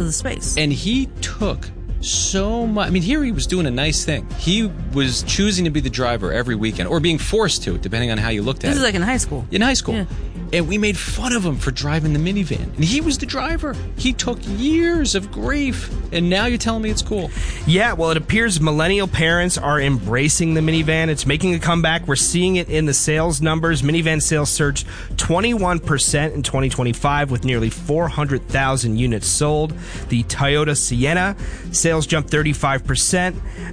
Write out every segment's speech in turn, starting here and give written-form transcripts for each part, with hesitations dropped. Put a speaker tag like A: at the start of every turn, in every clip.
A: the space.
B: And he took so much. I mean, here he was doing a nice thing. He was choosing to be the driver every weekend, or being forced to, depending on how you looked at it.
A: This is like in high school.
B: In high school.
A: Yeah.
B: And we made fun of him for driving the minivan. And he was the driver. He took years of grief. And now you're telling me it's cool.
C: Yeah, well, it appears millennial parents are embracing the minivan. It's making a comeback. We're seeing it in the sales numbers. Minivan sales surged 21% in 2025 with nearly 400,000 units sold. The Toyota Sienna sales jumped 35%.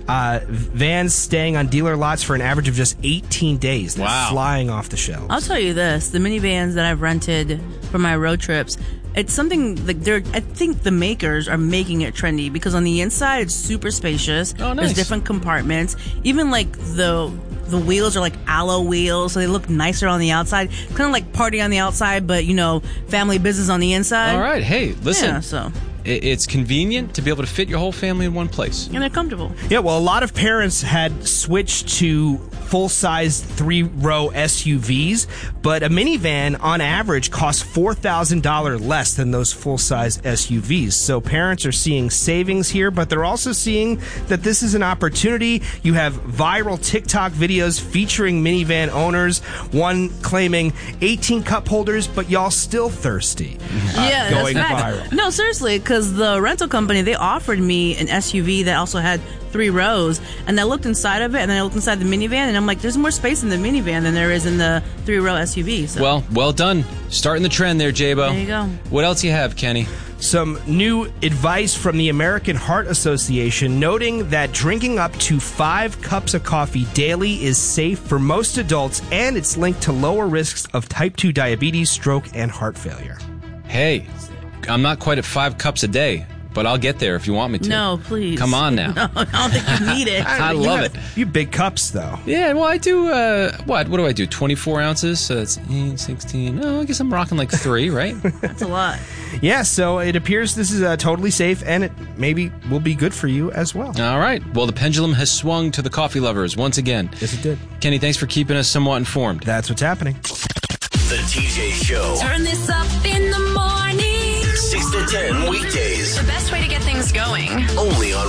C: Vans staying on dealer lots for an average of just 18 days. They're flying off the shelves.
A: I'll tell you this, the minivans that I've rented for my road trips, it's something like I think the makers are making it trendy because on the inside it's super spacious.
B: Oh, nice.
A: There's different compartments. Even like the wheels are like alloy wheels, so they look nicer on the outside. Kind of like party on the outside, but family business on the inside.
B: All right. Hey, listen.
A: Yeah, so
B: it's convenient to be able to fit your whole family in one place.
A: and they're comfortable.
C: Yeah, well, a lot of parents had switched to full-size 3-row SUVs, but a minivan on average costs $4,000 less than those full-size SUVs. So parents are seeing savings here, but they're also seeing that this is an opportunity. You have viral TikTok videos featuring minivan owners, one claiming 18 cup holders, but y'all still thirsty.
A: Yeah,
C: going
A: that's fact.
C: viral.
A: No, seriously, because the rental company, they offered me an SUV that also had 3 rows, and I looked inside of it, and then I looked inside the minivan, and I'm like, there's more space in the minivan than there is in the 3-row SUV. So.
B: Well done. Starting the trend there, J-Bo.
A: There you go.
B: What else you have, Kenny?
C: Some new advice from the American Heart Association noting that drinking up to 5 cups of coffee daily is safe for most adults, and it's linked to lower risks of type 2 diabetes, stroke, and heart failure.
B: Hey, I'm not quite at 5 cups a day, but I'll get there if you want me to.
A: No, please.
B: Come on now.
A: No, I don't think you need it.
B: I love it.
C: You big cups, though.
B: Yeah, well, I do, what do I do, 24 ounces? So that's 8, 16, I guess I'm rocking like 3, right?
A: That's a lot.
C: Yeah, so it appears this is totally safe, and it maybe will be good for you as well.
B: All right. Well, the pendulum has swung to the coffee lovers once again.
C: Yes, it did.
B: Kenny, thanks for keeping us somewhat informed.
C: That's what's happening.
D: The TJ Show.
E: Turn this up in the morning.
D: 6 to 10 weekdays.
E: The best way to get things going.
D: Only on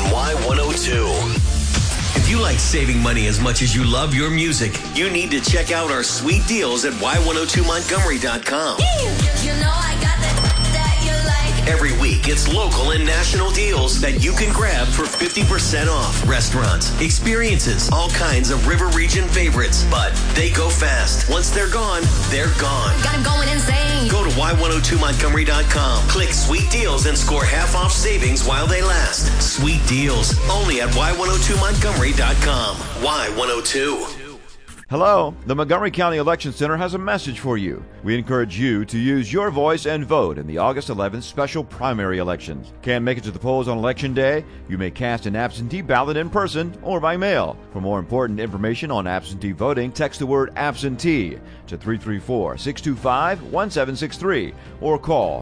D: Y102. If you like saving money as much as you love your music, you need to check out our sweet deals at Y102Montgomery.com.
E: You know I got that you like.
D: Every week, it's local and national deals that you can grab for 50% off. Restaurants, experiences, all kinds of River Region favorites. But they go fast. Once they're gone, they're gone.
E: Got him going insane.
D: Go to Y102Montgomery.com. Click Sweet Deals and score half off savings while they last. Sweet Deals, only at Y102Montgomery.com. Y102.
F: Hello, the Montgomery County Election Center has a message for you. We encourage you to use your voice and vote in the August 11th special primary elections. Can't make it to the polls on Election Day? You may cast an absentee ballot in person or by mail. For more important information on absentee voting, text the word absentee to 334-625-1763 or call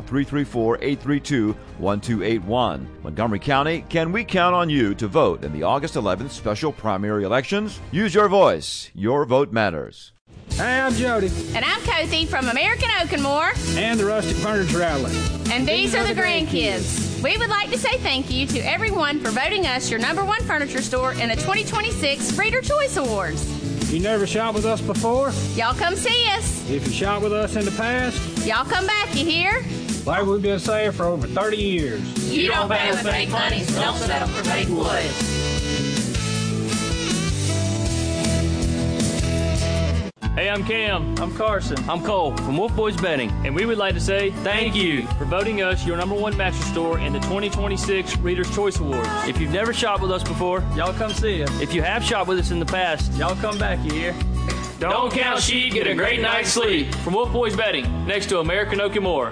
F: 334-832-1281. Montgomery County, can we count on you to vote in the August 11th special primary elections? Use your voice. Your vote matters.
G: Hey, I'm Jody.
H: And I'm Cozy from American Oakenmore.
G: And the Rustic Furniture Outlet.
H: And these are the grandkids. We would like to say thank you to everyone for voting us your #1 furniture store in the 2026 Reader Choice Awards.
G: If you never shopped with us before,
H: Y'all come see us.
G: if you shopped with us in the past,
H: Y'all come back, you hear?
G: like we've been saying for over 30 years.
H: You don't pay with fake money, so don't settle for fake wood.
I: Hey, I'm Cam. I'm Carson. I'm Cole from Wolf Boys Betting, and we would like to say thank you for voting us your #1 mattress store in the 2026 Reader's Choice Awards. If you've never shopped with us before, y'all come see us. If you have shopped with us in the past, y'all come back, you hear? Don't count sheep, get a great night's sleep. From Wolf Boys Betting, next to American Oakenmore.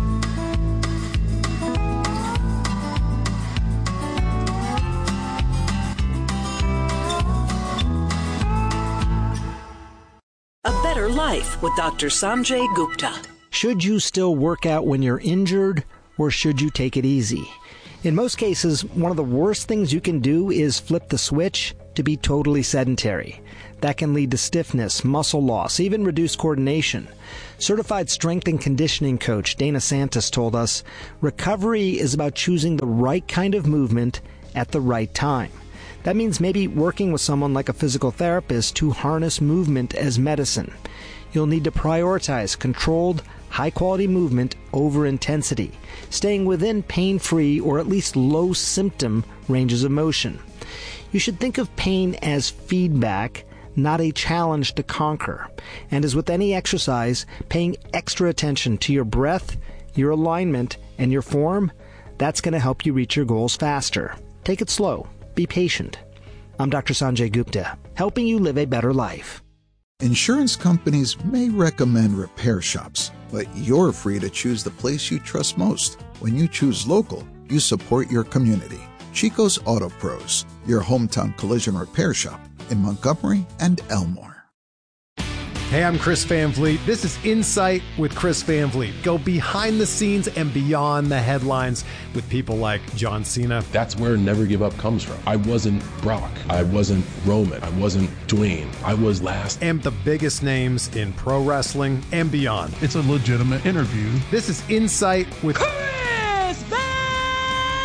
J: A Better Life with Dr. Sanjay Gupta.
K: Should you still work out when you're injured, or should you take it easy? In most cases, one of the worst things you can do is flip the switch to be totally sedentary. That can lead to stiffness, muscle loss, even reduced coordination. Certified strength and conditioning coach Dana Santos told us, recovery is about choosing the right kind of movement at the right time. That means maybe working with someone like a physical therapist to harness movement as medicine. You'll need to prioritize controlled, high-quality movement over intensity, staying within pain-free or at least low-symptom ranges of motion. You should think of pain as feedback, not a challenge to conquer. And as with any exercise, paying extra attention to your breath, your alignment, and your form, that's going to help you reach your goals faster. Take it slow. Be patient. I'm Dr. Sanjay Gupta, helping you live a better life.
L: Insurance companies may recommend repair shops, but you're free to choose the place you trust most. When you choose local, you support your community. Chico's Auto Pros, your hometown collision repair shop in Montgomery and Elmore.
M: Hey, I'm Chris Van Vliet. This is Insight with Chris Van Vliet. Go behind the scenes and beyond the headlines with people like John Cena.
N: That's where Never Give Up comes from. I wasn't Brock. I wasn't Roman. I wasn't Dwayne. I was last.
M: And the biggest names in pro wrestling and beyond.
O: It's a legitimate interview.
M: This is Insight with
O: Chris Van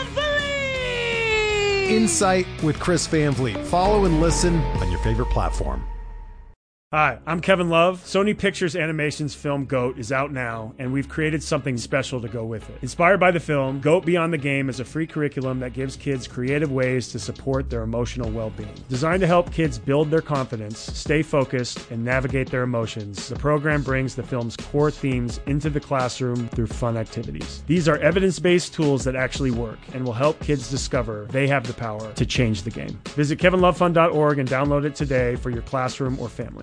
O: Vliet.
M: Insight with Chris Van Vliet. Follow and listen on your favorite platform.
P: Hi, I'm Kevin Love. Sony Pictures Animation's film GOAT is out now, and we've created something special to go with it. Inspired by the film, GOAT Beyond the Game is a free curriculum that gives kids creative ways to support their emotional well-being. Designed to help kids build their confidence, stay focused, and navigate their emotions, the program brings the film's core themes into the classroom through fun activities. These are evidence-based tools that actually work and will help kids discover they have the power to change the game. Visit kevinlovefund.org and download it today for your classroom or family.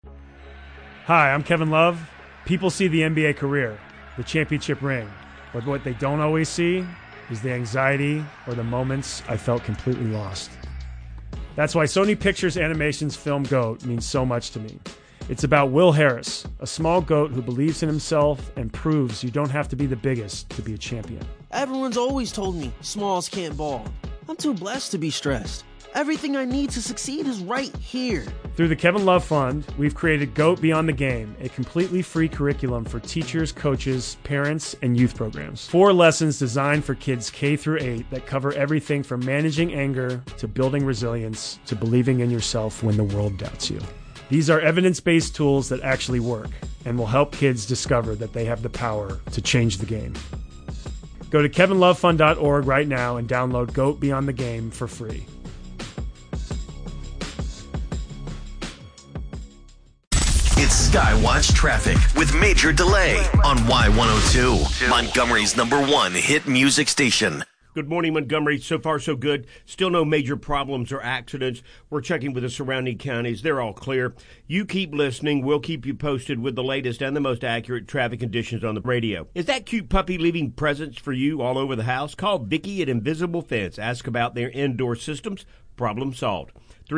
P: Hi, I'm Kevin Love. People see the NBA career, the championship ring, but what they don't always see is the anxiety or the moments I felt completely lost. That's why Sony Pictures Animation's film GOAT means so much to me. It's about Will Harris, a small goat who believes in himself and proves you don't have to be the biggest to be a champion.
Q: Everyone's always told me smalls can't ball. I'm too blessed to be stressed. Everything I need to succeed is right here.
P: Through the Kevin Love Fund, we've created GOAT Beyond the Game, a completely free curriculum for teachers, coaches, parents, and youth programs. 4 lessons designed for kids K through 8 that cover everything from managing anger to building resilience to believing in yourself when the world doubts you. These are evidence-based tools that actually work and will help kids discover that they have the power to change the game. Go to kevinlovefund.org right now and download GOAT Beyond the Game for free.
D: It's Skywatch Traffic with Major Delay on Y102, Montgomery's #1 hit music station.
R: Good morning, Montgomery. So far, so good. Still no major problems or accidents. We're checking with the surrounding counties. They're all clear. You keep listening. We'll keep you posted with the latest and the most accurate traffic conditions on the radio. Is that cute puppy leaving presents for you all over the house? Call Vicky at Invisible Fence. Ask about their indoor systems. Problem solved.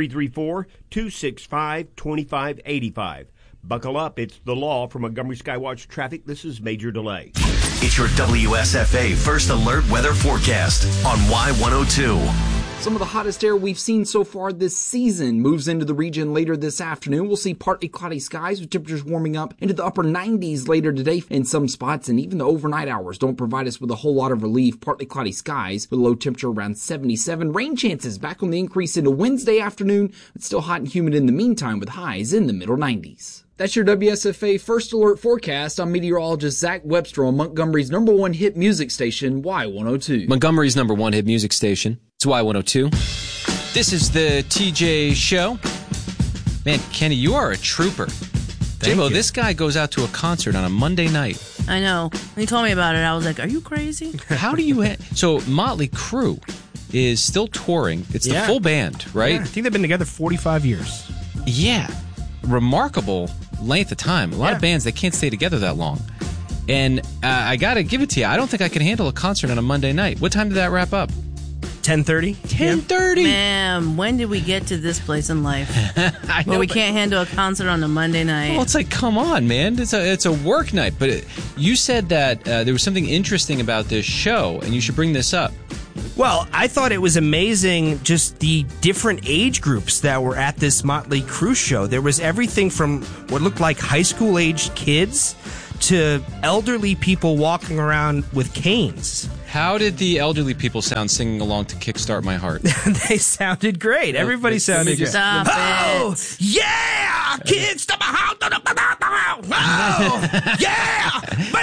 R: 334-265-2585. Buckle up. It's the law from Montgomery Skywatch Traffic. This is Major Delay.
D: It's your WSFA First Alert Weather Forecast on Y102.
S: Some of the hottest air we've seen so far this season moves into the region later this afternoon. We'll see partly cloudy skies with temperatures warming up into the upper 90s later today in some spots, and even the overnight hours don't provide us with a whole lot of relief. Partly cloudy skies with a low temperature around 77. Rain chances back on the increase into Wednesday afternoon. It's still hot and humid in the meantime with highs in the middle 90s. That's your WSFA First Alert Forecast. I'm meteorologist Zach Webster on Montgomery's #1 hit music station, Y102.
B: Montgomery's #1 hit music station. It's Y102. This is the TJ Show. Man, Kenny, you are a trooper. J-Lo, this guy goes out to a concert on a Monday night.
A: I know. When he told me about it, I was like, are you crazy?
B: How do you... So, Motley Crue is still touring. It's the full band, right?
C: Yeah, I think they've been together 45 years.
B: Yeah. Remarkable length of time. A lot of bands, they can't stay together that long. And I got to give it to you. I don't think I can handle a concert on a Monday night. What time did that wrap up?
C: 10:30.
B: 10:30.
A: Man, when did we get to this place in life?
B: I know,
A: where we can't handle a concert on a Monday night.
B: Well, it's like, come on, man. It's a work night. But you said that there was something interesting about this show, and you should bring this up.
C: Well, I thought it was amazing just the different age groups that were at this Motley Crue show. There was everything from what looked like high school-aged kids to elderly people walking around with canes.
B: How did the elderly people sound singing along to Kickstart My Heart?
C: They sounded great. Everybody sounded great.
A: Stop
C: Oh,
A: it.
C: yeah! Kickstart My Heart! Oh, yeah!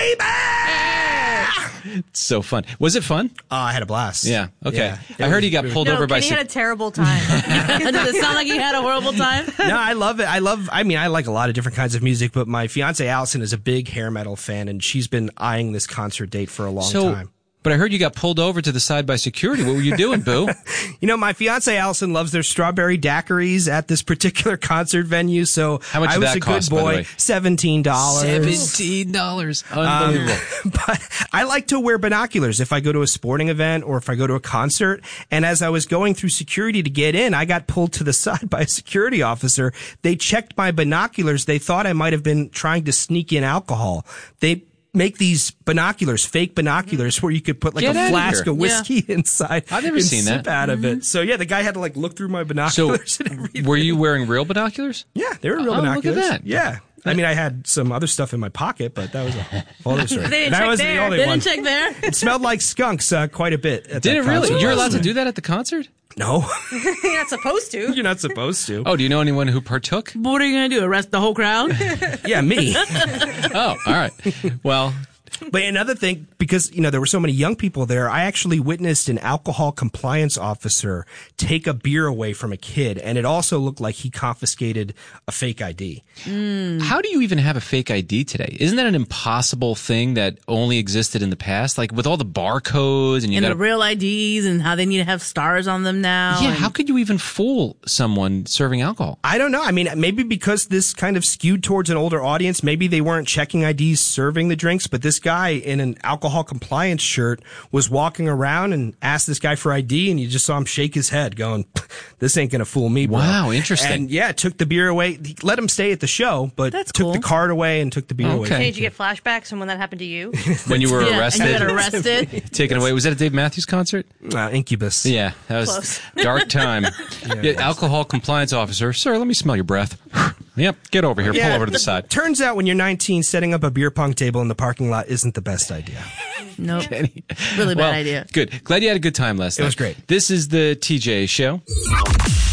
C: Baby!
B: It's so fun. Was it fun?
C: I had a blast.
B: Yeah. Okay.
C: Yeah.
B: I heard he got pulled over by...
A: Kenny had a terrible time. Does it sound like he had a horrible time?
C: No, I love it. I like a lot of different kinds of music, but my fiance Allison is a big hair metal fan, and she's been eyeing this concert date for a long time.
B: But I heard you got pulled over to the side by security. What were you doing, Boo?
C: You know, my fiance Allison loves their strawberry daiquiris at this particular concert venue, so
B: How much
C: I
B: did
C: was
B: that
C: a
B: cost,
C: good
B: by the
C: boy.
B: way?
C: $17.
B: $17. Unbelievable.
C: But I like to wear binoculars if I go to a sporting event or if I go to a concert. And as I was going through security to get in, I got pulled to the side by a security officer. They checked my binoculars. They thought I might have been trying to sneak in alcohol. They make these binoculars, fake binoculars, where you could put like
B: Get
C: a
B: out of
C: flask
B: here.
C: of whiskey inside.
B: I've never
C: and
B: seen
C: sip
B: that.
C: out of it. So yeah, the guy had to like look through my
B: So,
C: binoculars and everything.
B: were you wearing real binoculars?
C: Yeah, they were real
B: Oh, look
C: binoculars.
B: at that.
C: Yeah. I mean, I had some other stuff in my pocket, but that was a whole other story.
A: They didn't
C: that
A: check
C: wasn't
A: there.
C: the only
A: They
C: one.
A: didn't check there.
C: It smelled like skunks quite a bit. At
B: Did
C: that
B: it really?
C: concert.
B: You're allowed to do that at the concert?
C: No.
A: You're not supposed to.
C: You're not supposed to.
B: Oh, do you know anyone who partook?
A: What are you going to do? Arrest the whole crowd?
C: Yeah, me.
B: Oh, all right. Well...
C: But another thing, because, you know, there were so many young people there, I actually witnessed an alcohol compliance officer take a beer away from a kid, and it also looked like he confiscated a fake ID.
B: How do you even have a fake ID today? Isn't that an impossible thing that only existed in the past? Like with all the barcodes and you
A: And
B: got
A: the real IDs and how they need to have stars on them now.
B: Yeah,
A: and
B: how could you even fool someone serving alcohol?
C: I don't know. I mean, maybe because this kind of skewed towards an older audience, maybe they weren't checking IDs serving the drinks, but this guy in an alcohol compliance shirt was walking around and asked this guy for ID, and you just saw him shake his head going, this ain't gonna fool me, bro.
B: Wow, interesting.
C: And yeah, took the beer away. He let him stay at the show, but took the card away and took the beer away.
T: Did you get flashbacks from when that happened to you?
B: When you were arrested?
A: And you got arrested.
B: Taken away. Was that a Dave Matthews concert?
C: Incubus.
B: Yeah, that was
T: Close.
B: dark time. Yeah, alcohol compliance officer. Sir, let me smell your breath. Yep, get over here. Pull over to the side.
C: Turns out when you're 19, setting up a beer pong table in the parking lot isn't the best idea.
A: Nope. Really bad idea.
B: Good. Glad you had a good time last night.
C: It was great.
B: This is the TJ Show.